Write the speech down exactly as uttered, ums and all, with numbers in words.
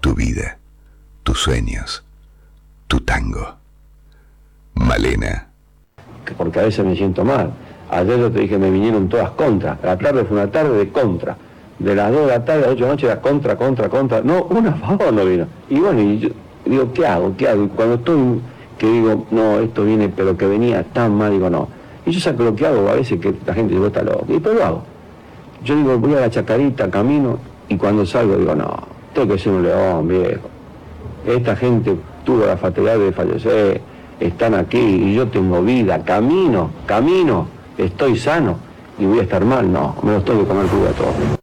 tu vida, tus sueños, tu tango. Malena. Porque a veces me siento mal. Ayer yo te dije, me vinieron todas contra. La tarde fue una tarde de contra. De las dos de la tarde a las ocho de la noche era contra, contra, contra. No, una a favor no vino. Y bueno, y yo digo, ¿qué hago? ¿Qué hago? Y cuando estoy, que digo, no, esto viene, pero que venía tan mal, digo, no. Y yo saco lo que hago, a veces que la gente dice, está loco. Y pero lo hago. Yo digo, voy a la Chacarita, camino, y cuando salgo digo, no, tengo que ser un león, viejo. Esta gente tuvo la fatalidad de fallecer, están aquí, y yo tengo vida, camino, camino, estoy sano, y voy a estar mal, no, me los tengo que comer crudo a todos.